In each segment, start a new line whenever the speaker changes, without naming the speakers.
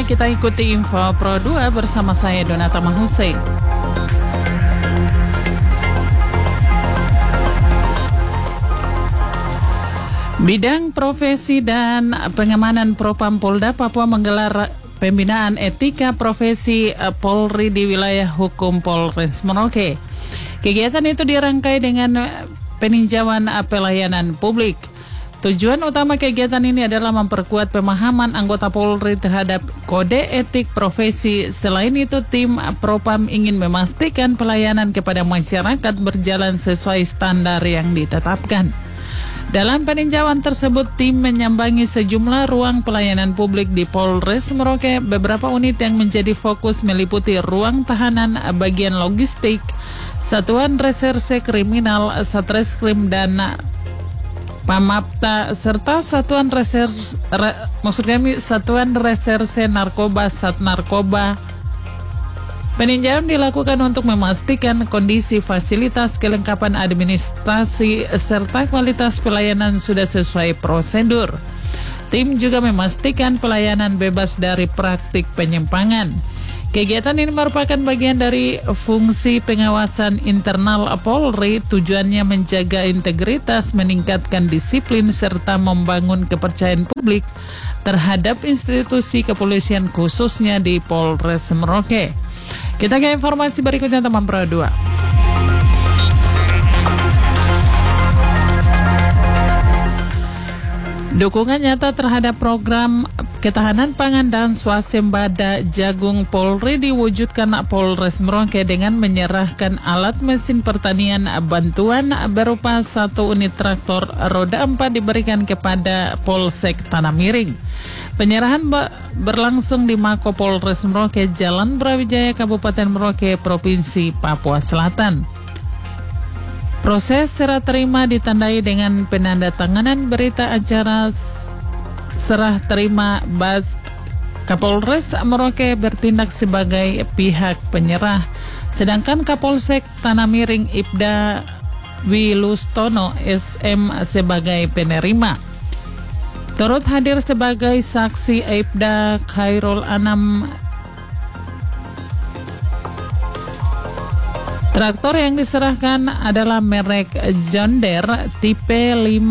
kita ikuti info Pro 2 bersama saya Donata Mahuse. Bidang Profesi dan Pengamanan Propam Polda Papua menggelar pembinaan etika profesi Polri di wilayah hukum Polres Merauke. Kegiatan itu dirangkai dengan peninjauan pelayanan publik. Tujuan utama kegiatan ini adalah memperkuat pemahaman anggota Polri terhadap kode etik profesi. Selain itu, tim Propam ingin memastikan pelayanan kepada masyarakat berjalan sesuai standar yang ditetapkan. Dalam peninjauan tersebut, tim menyambangi sejumlah ruang pelayanan publik di Polres Merauke. Beberapa unit yang menjadi fokus meliputi ruang tahanan, bagian logistik, Satuan Reserse Kriminal, Satreskrim dan Pamapta, serta Satuan Reserse Narkoba, Satnarkoba. Peninjauan dilakukan untuk memastikan kondisi fasilitas, kelengkapan administrasi, serta kualitas pelayanan sudah sesuai prosedur. Tim juga memastikan pelayanan bebas dari praktik penyimpangan. Kegiatan ini merupakan bagian dari fungsi pengawasan internal Polri. Tujuannya menjaga integritas, meningkatkan disiplin, serta membangun kepercayaan publik terhadap institusi kepolisian khususnya di Polres Merauke. Kita ke informasi berikutnya teman Pro 2. Dukungan nyata terhadap program ketahanan pangan dan swasembada jagung Polri diwujudkan Polres Merauke dengan menyerahkan alat mesin pertanian. Bantuan berupa 1 unit traktor roda 4 diberikan kepada Polsek Tanah Miring. Penyerahan berlangsung di Mako Polres Merauke, Jalan Brawijaya, Kabupaten Merauke, Provinsi Papua Selatan. Proses serah terima ditandai dengan penandatanganan berita acara serah terima. Kapolres Merauke bertindak sebagai pihak penyerah, sedangkan Kapolsek Tanah Miring Ibda Wilustono SM sebagai penerima. Turut hadir sebagai saksi Ibda Khairul Anam. Traktor yang diserahkan adalah merek John Deere tipe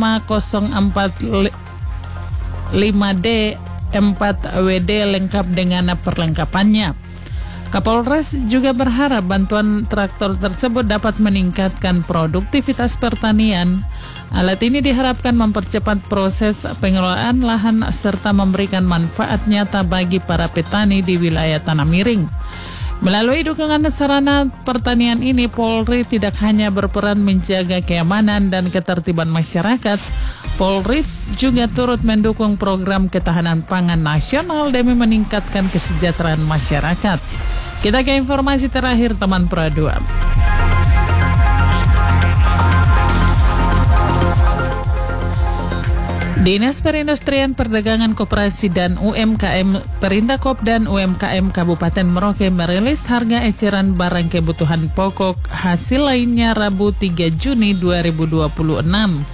5045D 4WD lengkap dengan perlengkapannya. Kapolres juga berharap bantuan traktor tersebut dapat meningkatkan produktivitas pertanian. Alat ini diharapkan mempercepat proses pengelolaan lahan serta memberikan manfaat nyata bagi para petani di wilayah Tanah Miring. Melalui dukungan sarana pertanian ini, Polri tidak hanya berperan menjaga keamanan dan ketertiban masyarakat, Polri juga turut mendukung program ketahanan pangan nasional demi meningkatkan kesejahteraan masyarakat. Kita ke informasi terakhir teman Pro 2. Dinas Perindustrian Perdagangan Koperasi dan UMKM Perindakop dan UMKM Kabupaten Merauke merilis harga eceran barang kebutuhan pokok hasil lainnya Rabu 3 Juni 2026.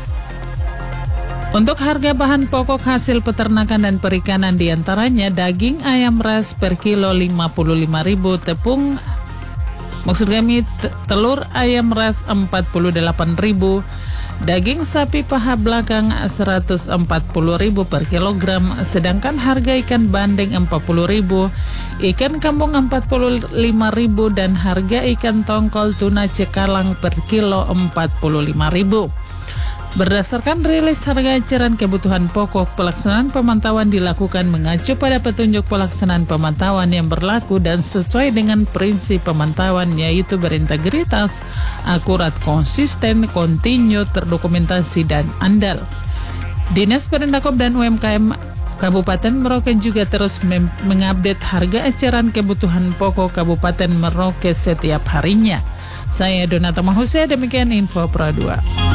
Untuk harga bahan pokok hasil peternakan dan perikanan diantaranya daging ayam ras per kilo 55.000, telur ayam ras 48.000, daging sapi paha belakang 140.000 per kilogram, sedangkan harga ikan bandeng 40.000, ikan kembung 45.000 dan harga ikan tongkol tuna cekalang per kilo 45.000. Berdasarkan rilis harga eceran kebutuhan pokok, pelaksanaan pemantauan dilakukan mengacu pada petunjuk pelaksanaan pemantauan yang berlaku dan sesuai dengan prinsip pemantauan, yaitu berintegritas, akurat, konsisten, kontinu, terdokumentasi, dan andal. Dinas Perindakop dan UMKM Kabupaten Merauke juga terus mengupdate harga eceran kebutuhan pokok Kabupaten Merauke setiap harinya. Saya Donata Mahuse, demikian info Pro 2.